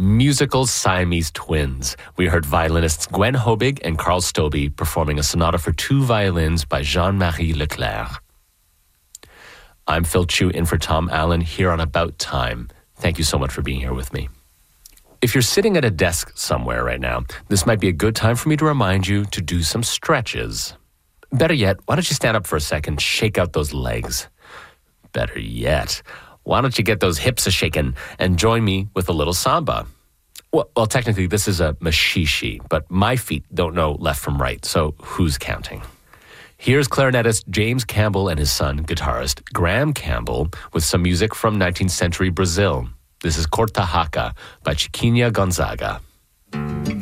musical Siamese twins. We heard violinists Gwen Hobig and Carl Stobbe performing a sonata for two violins by Jean-Marie Leclerc. I'm Phil Chu in for Tom Allen here on About Time. Thank you so much for being here with me. If you're sitting at a desk somewhere right now, this might be a good time for me to remind you to do some stretches. Better yet, why don't you stand up for a second, shake out those legs? Better yet, why don't you get those hips a-shaking and join me with a little samba? Well, technically, this is a machishi, but my feet don't know left from right, so who's counting? Here's clarinetist James Campbell and his son, guitarist Graham Campbell, with some music from 19th century Brazil. This is Corta Haka by Chiquinha Gonzaga.